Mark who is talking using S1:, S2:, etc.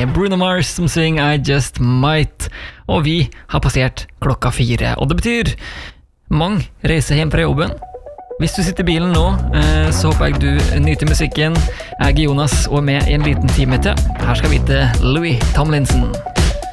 S1: med Bruno Mars som synger I Just Might. Og vi har passert klokka 4, og det betyr mange reiser hjem fra jobben. Hvis du sitter i bilen nå, så håper jeg du nyter musikken. Jeg er Jonas og er med i en liten time til. Her skal vi til Louis Tomlinson.